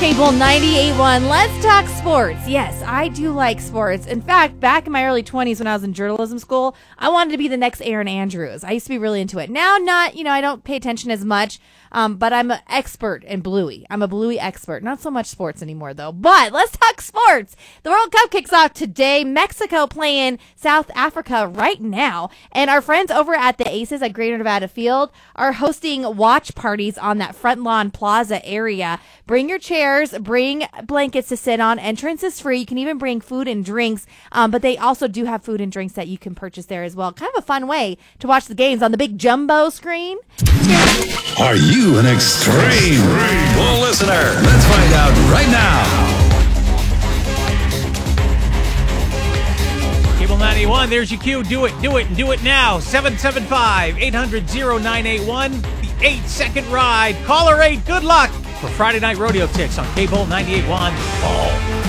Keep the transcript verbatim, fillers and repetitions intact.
Cable ninety-eight point one. Let's talk sports. Yes, I do like sports. In fact, back in my early twenties when I was in journalism school, I wanted to be the next Aaron Andrews. I used to be really into it. Now, not, you know, I don't pay attention as much, um, but I'm an expert in Bluey. I'm a Bluey expert. Not so much sports anymore, though. But let's talk sports. The World Cup kicks off today. Mexico playing South Africa right now. And our friends over at the Aces at Greater Nevada Field are hosting watch parties on that front lawn plaza area. Bring your chairs, bring blankets to sit on. Entrance is free. You can even bring food and drinks, um, but they also do have food and drinks that you can purchase there as well. Kind of a fun way to watch the games on the big jumbo screen. Are you an extreme bull listener? Let's find out right now. Cable ninety-one, there's your cue. Do it, do it, and do it now. seven seven five, eight hundred, oh nine eight one. The eight-second ride. Caller eight, good luck for Friday Night Rodeo Ticks on Cable ninety-eight point one. Ball.